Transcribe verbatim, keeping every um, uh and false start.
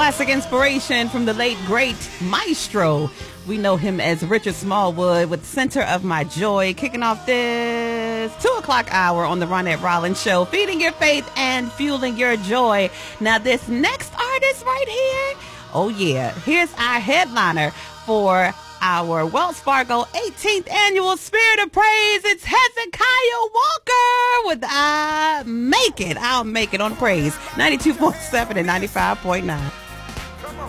classic inspiration from the late, great Maestro. We know him as Richard Smallwood with Center of My Joy, kicking off this two o'clock hour on the Ronette Rollins Show, feeding your faith and fueling your joy. Now, this next artist right here, oh yeah, here's our headliner for our Wells Fargo eighteenth Annual Spirit of Praise. It's Hezekiah Walker with I Make It. I'll Make It on Praise. ninety-two point seven and ninety-five point nine.